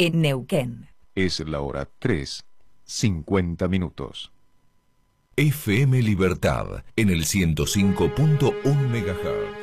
en Neuquén. Es la hora 3:50. FM Libertad en el 105.1 MHz.